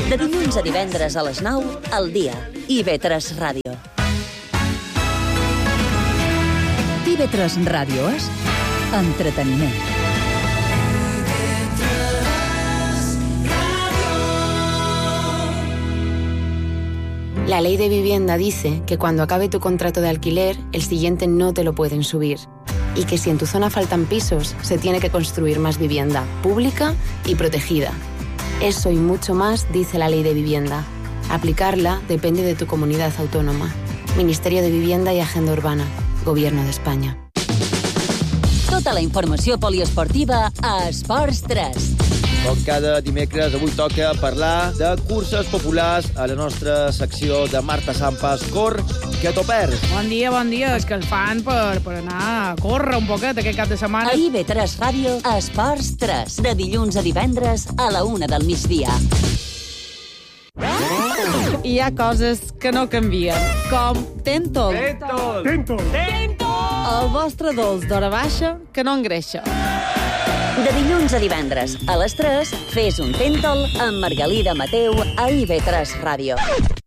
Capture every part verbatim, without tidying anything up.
De dilluns a divendres a les nou, al dia. I ve tres Ràdio. I ve tres Ràdio és entreteniment. La ley de vivienda dice que cuando acabe tu contrato de alquiler, el siguiente no te lo pueden subir. Y que si en tu zona faltan pisos, se tiene que construir más vivienda, pública y protegida. Eso y mucho más dice la ley de vivienda. Aplicarla depende de tu comunidad autónoma. Ministerio de Vivienda y Agenda Urbana. Gobierno de España. Tota la informació poliesportiva a Esports tres. Com cada dimecres, avui toca parlar de curses populars a la nostra secció de Marta Sampas. Cor, que t'ho perds. Bon dia, bon dia. És que el fan per, per anar a córrer un poquet aquest cap de setmana. A I ve tres Ràdio, a Esports tres. De dilluns a divendres a la una del migdia. Hi ha coses que no canvien, com Tentol. Tentol! Tentol! Tentol! El vostre dolç d'hora baixa que no engreixa. De dilluns a divendres a les tres, fes un Tentol amb Margalida Mateu a I ve tres Ràdio.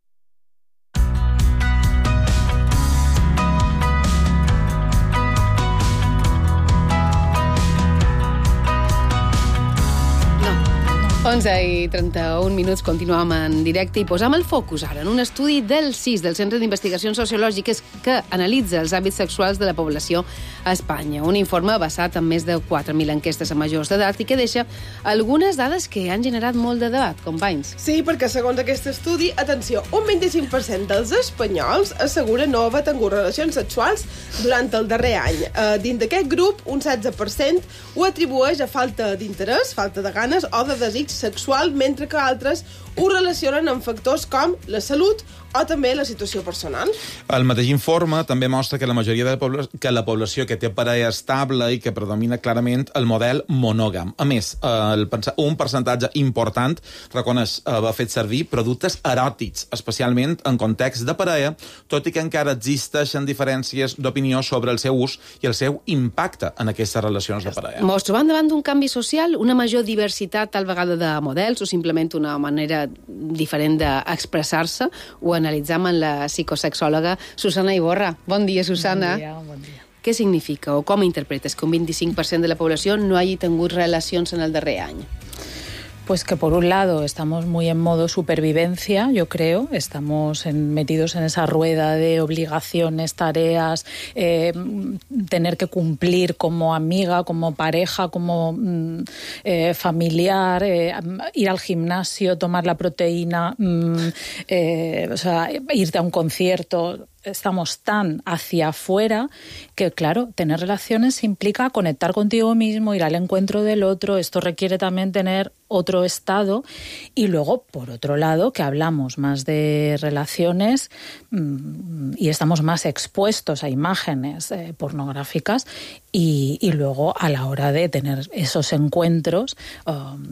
onze i trenta-un minuts, continuem en directe i posam el focus ara en un estudi del C I S, del Centre d'Investigacions Sociològiques, que analitza els hàbits sexuals de la població a Espanya. Un informe basat en més de quatre mil enquestes a majors d'edat i que deixa algunes dades que han generat molt de debat, companys. Sí, perquè segons aquest estudi, atenció, un vint-i-cinc per cent dels espanyols assegura no haver tingut relacions sexuals durant el darrer any. Uh, dins d'aquest grup, un setze per cent ho atribueix a falta d'interès, falta de ganes o de desig sexual, mentre que altres ho relacionen amb factors com la salut o també la situació personal. El mateix informe també mostra que la majoria de la població, que la població que té parella estable i que predomina clarament el model monògam. A més, el, un percentatge important reconeix haver fet servir productes eròtics, especialment en context de parella, tot i que encara existeixen diferències d'opinió sobre el seu ús i el seu impacte en aquestes relacions de parella. Mos trobem davant d'un canvi social, una major diversitat tal vegada de models o simplement una manera diferent d'expressar-se. Ho analitzam amb la psicosexòloga Susana Iborra. Bon dia, Susana. Bon dia, bon dia. Què significa o com interpretes que un vint-i-cinc per cent de la població no hagi tingut relacions en el darrer any? Pues que por un lado estamos muy en modo supervivencia, yo creo, estamos en, metidos en esa rueda de obligaciones, tareas, eh, tener que cumplir como amiga, como pareja, como eh, familiar, eh, ir al gimnasio, tomar la proteína, eh, o sea, irte a un concierto. Estamos tan hacia afuera que, claro, tener relaciones implica conectar contigo mismo, ir al encuentro del otro. Esto requiere también tener otro estado. Y luego, por otro lado, que hablamos más de relaciones mmm, y estamos más expuestos a imágenes eh, pornográficas y, y luego a la hora de tener esos encuentros um,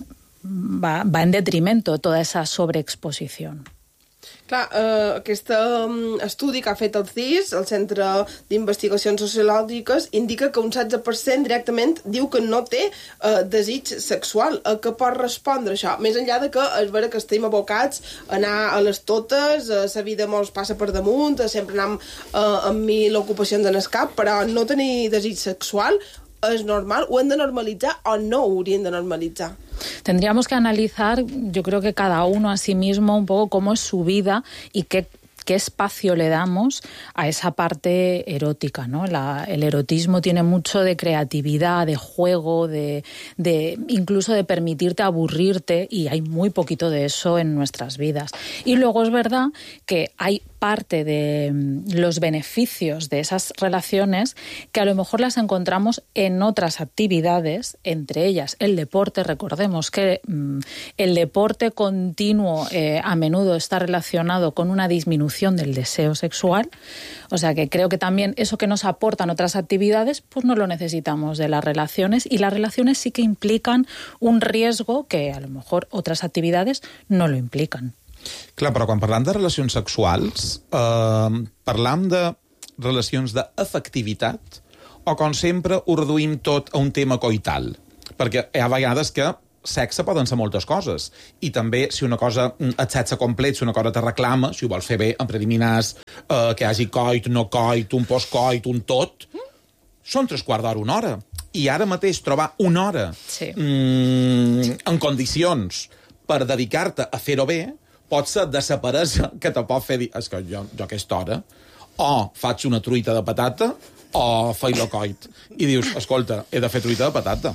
va, va en detrimento toda esa sobreexposición. Clar, eh, aquest um, estudi que ha fet el C I S, el Centre d'Investigacions Sociològiques, indica que un setze per cent directament diu que no té eh, desig sexual. A què pot respondre això? Més enllà de que és vera que estem abocats a anar a les totes, eh, la vida mos passa per damunt, eh, sempre anem eh, amb mil ocupacions en el cap, però no tenir desig sexual és normal, ho hem de normalitzar o no ho hauríem de normalitzar? Tendríamos que analizar, yo creo que cada uno a sí mismo, un poco cómo es su vida y qué, qué espacio le damos a esa parte erótica, ¿no? La, el erotismo tiene mucho de creatividad, de juego, de, de incluso de permitirte aburrirte, y hay muy poquito de eso en nuestras vidas. Y luego es verdad que hay parte de los beneficios de esas relaciones que a lo mejor las encontramos en otras actividades, entre ellas el deporte. Recordemos que mmm, el deporte continuo eh, a menudo está relacionado con una disminución del deseo sexual, o sea que creo que también eso que nos aportan otras actividades pues no lo necesitamos de las relaciones, y las relaciones sí que implican un riesgo que a lo mejor otras actividades no lo implican. Clar, però quan parlam de relacions sexuals, eh, parlam de relacions d'afectivitat o, com sempre, ho reduïm tot a un tema coital? Perquè hi ha vegades que sexe poden ser moltes coses. I també, si una cosa et sexe complet, si una cosa te reclama, si ho vols fer bé, en preliminars, eh, que hi hagi coit, no coit, un postcoit, un tot, són tres quarts d'hora, una hora. I ara mateix trobar una hora sí. mm, en condicions per dedicar-te a fer-ho bé pot ser de sa peresa que te pot fer dir, és que jo, jo a aquesta hora o faig una truita de patata o faig la coit. I dius, escolta, he de fer truita de patata.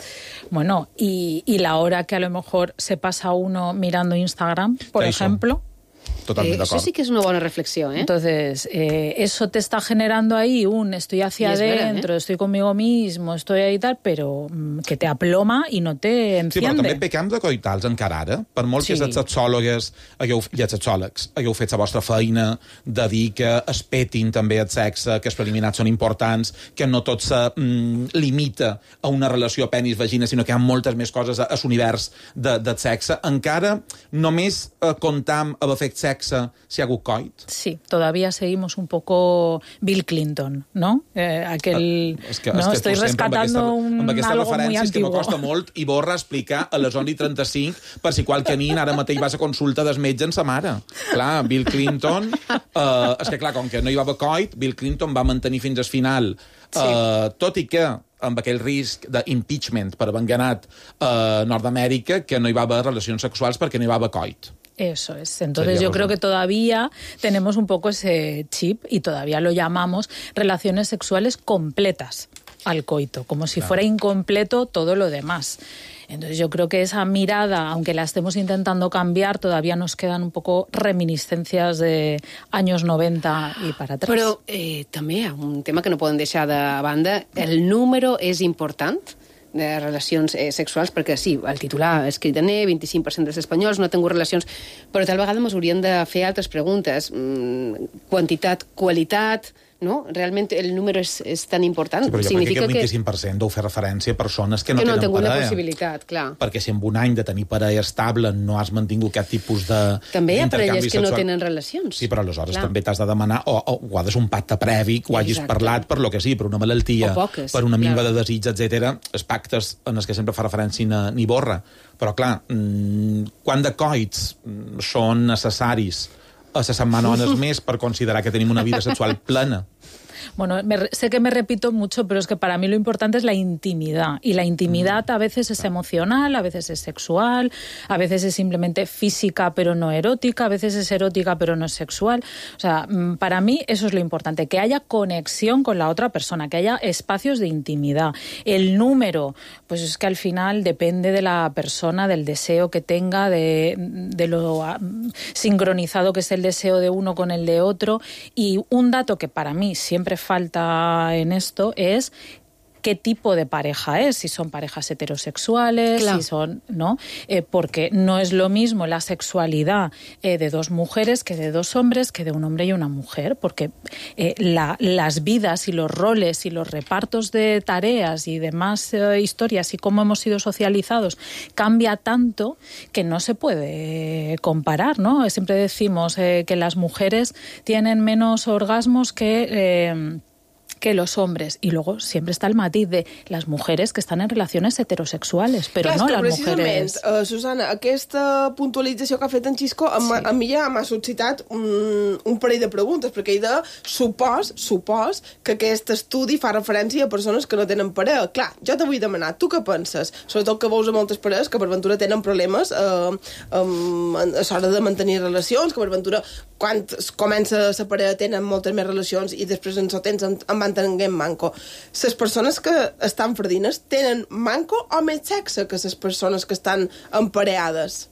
Bueno, y, y la hora que a lo mejor se pasa uno mirando Instagram, por Eso. ejemplo. Totalment Eh, d'acord. això sí que és una bona reflexió, ¿eh? Entonces, eh, eso te está generando ahí un estoy hacia Y es verdad, adentro, ¿eh? estoy conmigo mismo, estoy ahí y tal, pero mm, que te aploma y no te Sí, però enciende. també pequem de coitals encara ara. Per molt Sí. que les sexòlogues hagueu, i els sexòlegs hagueu fet la vostra feina de dir que es petin també el sexe, que els preliminars són importants, que no tot se mm, limita a una relació penis-vagina, sinó que hi ha moltes més coses a, a l'univers de, del sexe. Encara només eh, comptam haver fet sexe si hi ha hagut coit. Sí, todavía seguimos un poco Bill Clinton, ¿no? Eh, aquel, És que, no, és que estoy tu sempre rescatando amb aquesta, un amb aquesta algo muy referència és que antiguo. m'acosta molt i borra explicar a les onze i trenta-cinc per si qualque nin ara mateix vas a consulta del metge en sa mare. Clar, Bill Clinton... Eh, és que clar, com que no hi va haver coit, Bill Clinton va mantenir fins al final, eh, sí. tot i que amb aquell risc d'impeachment per haver ganat a Nord-Amèrica, que no hi va haver relacions sexuals perquè no hi va haver coit. Eso es. Entonces Sería yo creo razón. que todavía tenemos un poco ese chip y todavía lo llamamos relaciones sexuales completas al coito, como si claro. fuera incompleto todo lo demás. Entonces yo creo que esa mirada, aunque la estemos intentando cambiar, todavía nos quedan un poco reminiscencias de años noventa i para atrás. Però eh, també hi ha un tema que no poden deixar de banda. El número és important de relacions eh, sexuals, perquè sí, el titular escrit en E, vint-i-cinc per cent dels espanyols no han tingut relacions, però tal vegada ens hauríem de fer altres preguntes. Mm, quantitat, qualitat, no? Realment el número és, és tan important. Sí, però jo Significa crec que el que, vint-i-cinc per cent deu fer referència a persones que no que no han tenen tingut la parella. possibilitat, clar. Perquè si en un any de tenir parella estable no has mantingut cap tipus de També hi ha d'intercanvi parelles que no sexual. tenen relacions. Sí, però aleshores Clar. també t'has de demanar, o, o, o ha de ser un pacte previ, que ho hagis Exacte. parlat per lo que sí, per una malaltia, O poques, per una minva clar. de desig, etcètera. Els pactes en els que sempre fa referència ni, ni borra. Però clar, mmm, quant de coits mm, són necessaris a les setmanones més per considerar que tenim una vida sexual plena? Bueno, me, sé que me repito mucho, pero es que para mí lo importante es la intimidad. Y la intimidad a veces es emocional, a veces es sexual, a veces es simplemente física pero no erótica, a veces es erótica pero no es sexual. O sea, para mí eso es lo importante, que haya conexión con la otra persona, que haya espacios de intimidad. El número, pues es que al final depende de la persona, del deseo que tenga, de, de lo sincronizado que es el deseo de uno con el de otro. Y un dato que para mí siempre falta en esto es qué tipo de pareja es, si son parejas heterosexuales, Claro. si son, ¿no? Eh, porque no es lo mismo la sexualidad eh, de dos mujeres que de dos hombres, que de un hombre y una mujer, porque eh, la, las vidas y los roles y los repartos de tareas y demás eh, historias y cómo hemos sido socializados cambia tanto que no se puede comparar, ¿no? Siempre decimos eh, que las mujeres tienen menos orgasmos que... Eh, que los hombres. Y luego siempre está el matiz de las mujeres que están en relaciones heterosexuales, pero Clar, no que las precisament, mujeres... uh, Susana, aquesta puntualització que ha fet en Xisco a, sí. a mi ja m'ha suscitat un, un parell de preguntes, perquè ell de supos, supos que aquest estudi fa referència a persones que no tenen parella. Clar, jo te vull demanar, tu què penses? Sobretot que veus a moltes parelles que per ventura tenen problemes uh, um, a l'hora de mantenir relacions, que per ventura quan comença la parella tenen moltes més relacions i després en el temps en, en van tenint manco. Les persones que estan fardines tenen manco o més sexe que les persones que estan emparellades?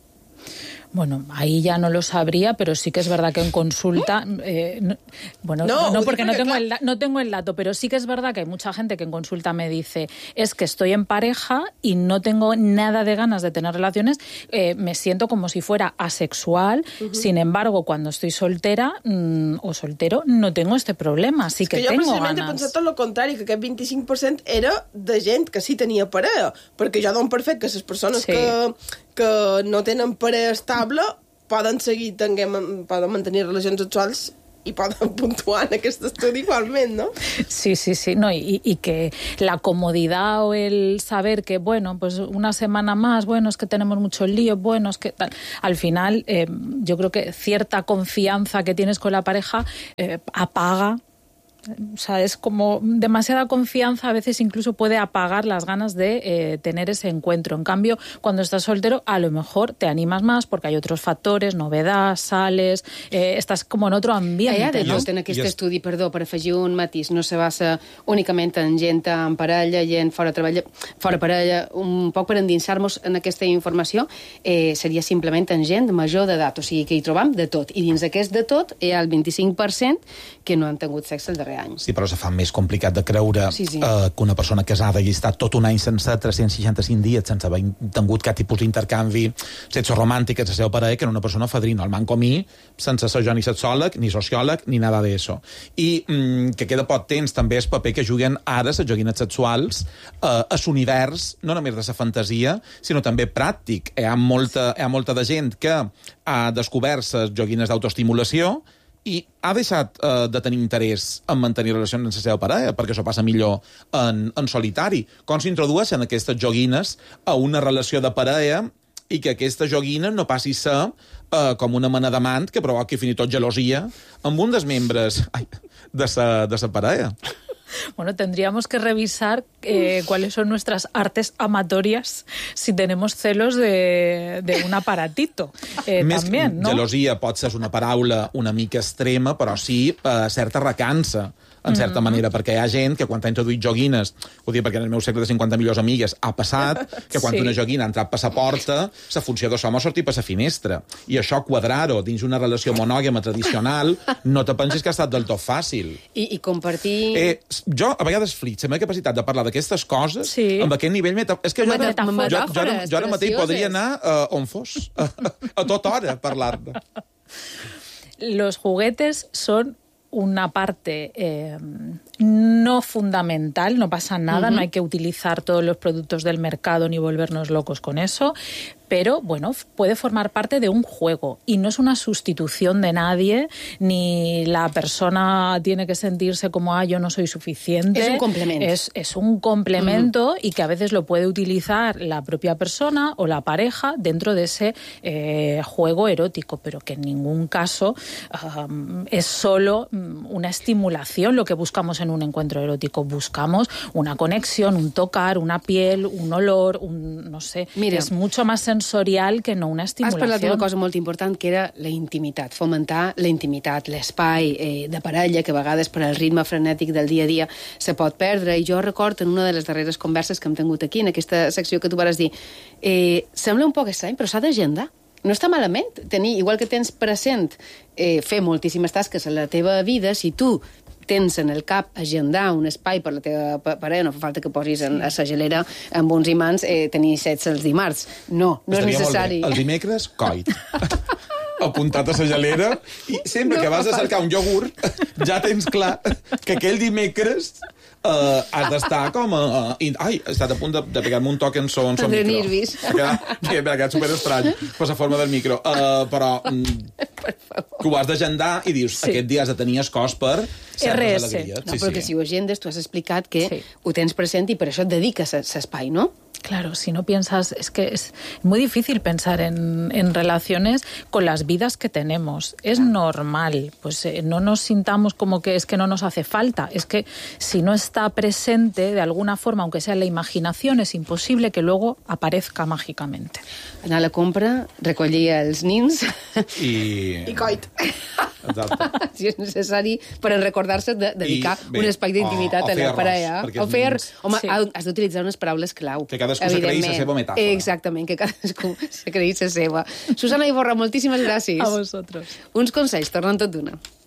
Bueno, ahí ya no lo sabría, pero sí que es verdad que en consulta... Eh, no, bueno, No, no, ho porque dic no tengo, perquè, el, da- no tengo el dato, pero sí que es verdad que hay mucha gente que en consulta me dice es que estoy en pareja y no tengo nada de ganas de tener relaciones, eh, me siento como si fuera asexual, uh-huh. Sin embargo, cuando estoy soltera mmm, o soltero, no tengo este problema, sí És que, que jo tengo precisament he ganas. pensat tot el contrari, que aquest vint-i-cinc per cent era de gent que sí tenia parella, perquè jo dono per fet que les persones Sí. que, que no tenen parella estable poden seguir tenint, poden mantenir relacions sexuals i poden puntuar en aquest estudi igualment, ¿no? Sí, sí, sí. No, y, y que la comodidad o el saber que, bueno, pues una semana más, bueno, es que tenemos mucho lío, bueno, es que tal. Al final, eh, yo creo que cierta confianza que tienes con la pareja eh, apaga. O sea, es como demasiada confianza, a veces incluso puede apagar las ganas de eh, tener ese encuentro. En cambio, cuando estás soltero, a lo mejor te animas más porque hay otros factores, novedad, sales, eh, estàs com en otro ambiente, ja, de no? just en aquest estudi, perdó, per afegir un matís, no se basa únicament en gent en parella, gent fora treballa, fora parella, un poc per endinsar-nos en aquesta informació, eh, seria simplement en gent major d'edat, o sigui que hi trobam de tot. I dins d'aquest de tot hi ha el vint-i-cinc per cent que no han tingut sexe el darrer any. Sí, però se fa més complicat de creure sí, sí. Eh, que una persona casada hagi estat tot un any sense tres-cents seixanta-cinc dies sense haver tingut cap tipus d'intercanvi sexo romàntic amb la seva parella que era una persona fadrina, el man com mi, sense ser jo ni sexòleg, ni sociòleg, ni nada d'això. I mm, que queda poc temps també és paper que juguen ara les joguines sexuals eh, a l'univers, no només de la fantasia, sinó també pràctic. Hi ha molta, hi ha molta de gent que ha descobert les joguines d'autoestimulació i ha deixat eh, de tenir interès en mantenir relacions amb la seva parella, perquè això passa millor en, en solitari. Com s'introdueixen aquestes joguines a una relació de parella i que aquesta joguina no passi a ser eh, com una mena d'amant que provoqui fins i tot gelosia amb un dels membres ai, de sa, de sa parella. Bueno, tendríamos que revisar eh, cuáles son nuestras artes amatorias si tenemos celos de, de un aparatito. Eh, Més también, ¿no? Gelosia pot ser una paraula una mica extrema, però sí eh, certa recança, en certa mm-hmm. manera, perquè hi ha gent que quan ha introduït joguines, ho dic perquè en el meu segle de cinquanta milions amigues ha passat, que quan sí. una joguina ha entrat per la porta, la funció de som ha sortit per la finestra. I això, quadrar-ho dins una relació monògama tradicional, no te pensis que ha estat del tot fàcil. I, i compartir... Eh, jo, a vegades flip, la meva capacitat de parlar d'aquestes coses, sí. amb aquest nivell... Meta... És que jo, ara, jo, jo, jo, ara, jo ara mateix podria anar uh, on fos, a, a tota hora, a parlar-ne. Los juguetes son una parte eh, no fundamental, no pasa nada, uh-huh. no hay que utilizar todos los productos del mercado ni volvernos locos con eso, pero bueno, puede formar parte de un juego y no es una sustitución de nadie, ni la persona tiene que sentirse como, ah, yo no soy suficiente. Es un complemento. Es, es un complemento uh-huh. y que a veces lo puede utilizar la propia persona o la pareja dentro de ese eh, juego erótico, pero que en ningún caso um, es solo una estimulación lo que buscamos en un encuentro erótico. Buscamos una conexión, un tocar, una piel, un olor, un, no sé, Mira, es mucho más sensorial que no una estimulació. Has parlat d'una cosa molt important, que era la intimitat, fomentar la intimitat, l'espai eh, de parella, que a vegades per al ritme frenètic del dia a dia se pot perdre. I jo record en una de les darreres converses que hem tingut aquí, en aquesta secció que tu vas dir, eh, sembla un poc estrany, però s'ha d'agendar. No està malament tenir, igual que tens present eh, fer moltíssimes tasques a la teva vida, si tu tens en el cap agendar un espai per la teva parella, no fa falta que posis en, a la gelera amb uns imants eh, tenir sets els dimarts. No, no Estaria és necessari. El dimecres, coit. Apuntat a la gelera, i sempre no, que vas a cercar un iogurt, ja tens clar que aquell dimecres Uh, has d'estar com a... Uh, ai, he estat a punt de, de pegar-me un toc en so, en so micro. Nervis. Ha quedat superestrany per la forma del micro. Uh, però mm, que ho has d'agendar i dius, sí. aquest dia has de tenir escòs per certes alegries. No, sí, però sí. que si ho agendes, tu has explicat que sí. ho tens present i per això et dediques a l'espai, no? Claro, si no piensas, es que es muy difícil pensar en, en relaciones con las vidas que tenemos. Es normal, pues eh, no nos sintamos como que es que no nos hace falta. Es que si no está presente de alguna forma, aunque sea en la imaginación, es imposible que luego aparezca mágicamente. Anar a la compra, recollir els nins... I... I coit. Exacte. Si és necessari, per recordar-se de dedicar I, bé, un espai d'intimitat o, o a la parella. O fer... Home, sí. has d'utilitzar unes paraules clau. Que cadascú s'agraeix la seva metàfora. Exactament, que cadascú s'agraeix la seva. Susana Iborra, moltíssimes gràcies. A vosotros. Uns consells, tornant tot d'una.